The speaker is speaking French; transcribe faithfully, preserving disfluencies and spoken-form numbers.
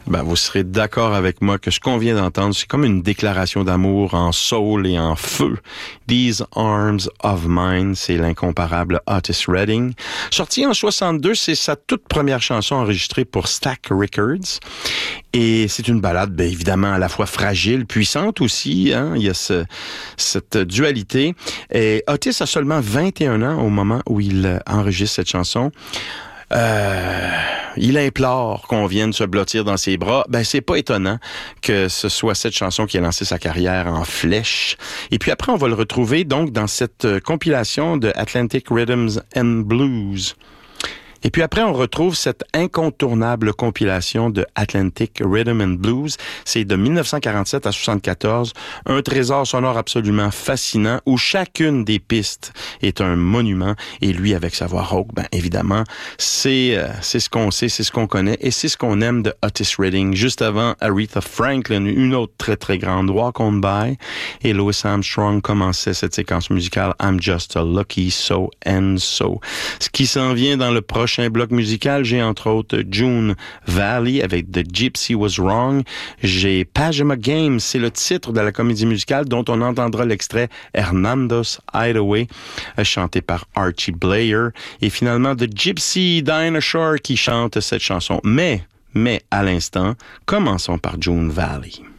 Ben, vous serez d'accord avec moi que ce qu'on vient d'entendre, c'est comme une déclaration d'amour en soul et en feu. These Arms of Mine, c'est l'incomparable Otis Redding. Sorti en soixante-deux, c'est sa toute première chanson enregistrée pour Stax Records. Et c'est une ballade, bien évidemment, à la fois fragile, puissante aussi. Hein? Il y a ce, cette dualité. Et Otis a seulement vingt et un ans au moment où il enregistre cette chanson. Euh, il implore qu'on vienne se blottir dans ses bras. Ben, c'est pas étonnant que ce soit cette chanson qui a lancé sa carrière en flèche. Et puis après, on va le retrouver donc dans cette compilation de Atlantic Rhythms and Blues. Et puis après, on retrouve cette incontournable compilation de Atlantic Rhythm and Blues. C'est de dix-neuf cent quarante-sept à soixante-quatorze, un trésor sonore absolument fascinant où chacune des pistes est un monument. Et lui, avec sa voix rauque, ben évidemment, c'est euh, c'est ce qu'on sait, c'est ce qu'on connaît et c'est ce qu'on aime de Otis Redding. Juste avant, Aretha Franklin, une autre très très grande, Walk On By, et Louis Armstrong commençait cette séquence musicale I'm Just a Lucky So and So. Ce qui s'en vient dans le prochain un bloc musical, j'ai entre autres June Valley avec The Gypsy Was Wrong. J'ai Pajama Game, c'est le titre de la comédie musicale dont on entendra l'extrait Hernando's Hideaway, chanté par Archie Blair. Et finalement, The Gypsy Dinah Shore qui chante cette chanson. Mais, mais à l'instant, commençons par June Valley.